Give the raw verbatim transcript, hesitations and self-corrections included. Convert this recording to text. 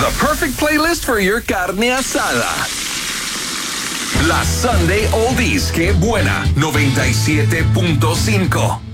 The perfect playlist for your carne asada. La Sunday Oldies, qué buena, noventa y siete punto cinco.